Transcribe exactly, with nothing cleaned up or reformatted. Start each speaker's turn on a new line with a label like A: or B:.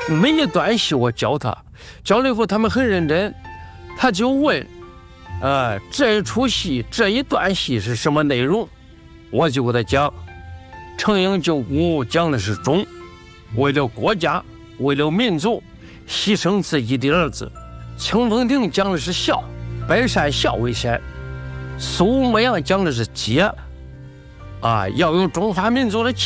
A: 每一段戏我教他，教了以后他们很认真，他就问，呃，这一出戏这一段戏是什么内容？我就给他讲，成营救国讲的是忠，为了国家，为了民族，牺牲自己的儿子；清风亭讲的是孝，百善孝为先；苏牧阳讲的是节，啊，要有中华民族的气